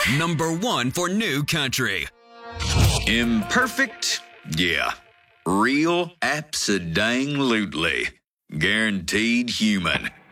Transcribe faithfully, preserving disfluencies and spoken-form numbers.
Number one for new country. Imperfect? Yeah. Real? Abso-dang-lutely. Guaranteed human.